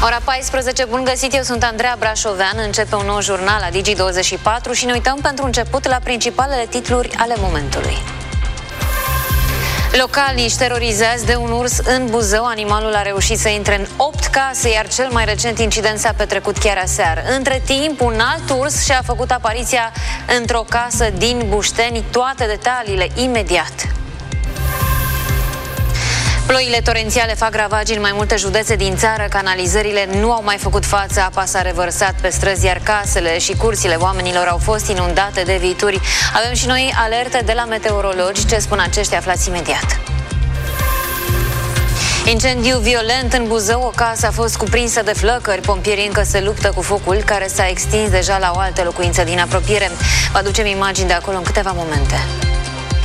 Ora 14, bun găsit, eu sunt Andreea Brașovean, începe un nou jurnal la Digi24 și ne uităm pentru început la principalele titluri ale momentului. Localnici terorizați de un urs în Buzău. Animalul a reușit să intre în 8 case, iar cel mai recent incident s-a petrecut chiar aseară. Între timp, un alt urs și-a făcut apariția într-o casă din Bușteni. Toate detaliile imediat. Ploile torențiale fac ravagii în mai multe județe din țară. Canalizările nu au mai făcut față, apa s-a revărsat pe străzi, iar casele și curțile oamenilor au fost inundate de viituri. Avem și noi alerte de la meteorologi. Ce spun aceștia, aflați imediat. Incendiu violent în Buzău, o casă a fost cuprinsă de flăcări. Pompierii încă se luptă cu focul, care s-a extins deja la o altă locuință din apropiere. Vă aducem imagini de acolo în câteva momente.